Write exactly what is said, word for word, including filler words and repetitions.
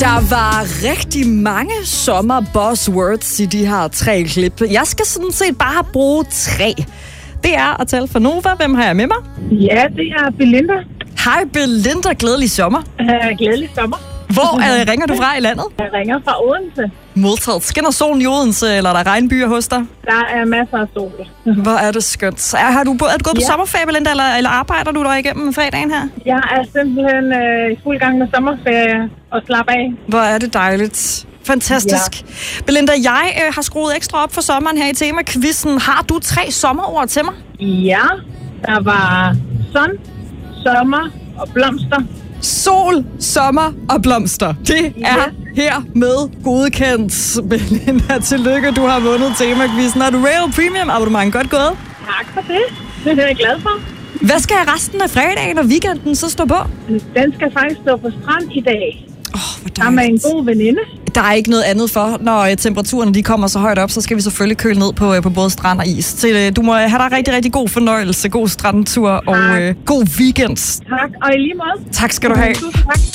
Der var rigtig mange sommer-buzzwords i de her tre klip. Jeg skal sådan set bare bruge tre. Det er at tale for Nova. Hvem har jeg med mig? Ja, det er Belinda. Hej Belinda, glædelig sommer. Uh, glædelig sommer. Hvor uh, ringer du fra i landet? Jeg ringer fra Odense. Modtaget. Skinner solen i Odense, eller er der regnbyer hos dig? Der er masser af sol. Hvor er det skønt. Er, har du, er du gået på Ja. sommerferie, Belinda, eller, eller arbejder du der igennem fredagen her? Jeg er simpelthen øh, i fuld gang med sommerferie og slap af. Hvor er det dejligt. Fantastisk. Ja. Belinda, jeg øh, har skruet ekstra op for sommeren her i tema-quizzen. Har du tre sommerord til mig? Ja, der var sun, sommer og blomster. Sol, sommer og blomster. Det er her med godkendt. Belinda, tillykke, du har vundet tema-quizzen. Har du Rail Premium abonnement? Godt gået. Tak for det. Det er jeg glad for. Hvad skal resten af fredagen og weekenden så stå på? Den skal faktisk stå på strand i dag. Åh, oh, hvor Sammen med en dejligt. god veninde. Der er ikke noget andet for, når øh, temperaturen de kommer så højt op, så skal vi selvfølgelig køle ned på, øh, på både strand og is. Så, øh, du må have dig rigtig, rigtig god fornøjelse, god strandtur og øh, god weekend. Tak, og i lige måde. Tak skal du have. Tusind tak.